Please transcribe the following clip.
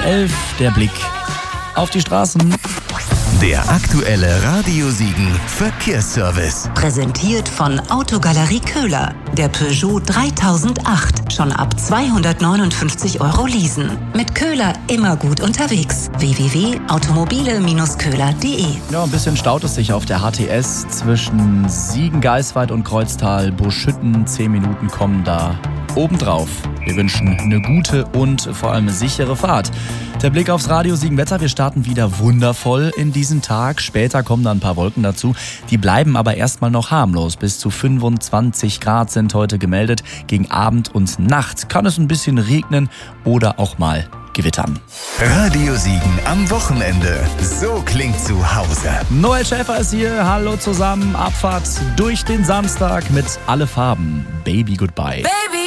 11:30, der Blick auf die Straßen. Der aktuelle Radio Siegen Verkehrsservice. Präsentiert von Autogalerie Köhler. Der Peugeot 3008. Schon ab 259 € leasen. Mit Köhler immer gut unterwegs. www.automobile-köhler.de. Ja, ein bisschen staut es sich auf der HTS zwischen Siegen, Geisweit und Kreuztal. Buschütten, 10 Minuten kommen da obendrauf. Wir wünschen eine gute und vor allem eine sichere Fahrt. Der Blick aufs Radio Siegen Wetter. Wir starten wieder wundervoll in diesen Tag. Später kommen dann ein paar Wolken dazu. Die bleiben aber erstmal noch harmlos. Bis zu 25 Grad sind heute gemeldet. Gegen Abend und Nacht kann es ein bisschen regnen oder auch mal gewittern. Radio Siegen am Wochenende. So klingt zu Hause. Noel Schäfer ist hier. Hallo zusammen. Abfahrt durch den Samstag mit Alle Farben. Baby Goodbye. Baby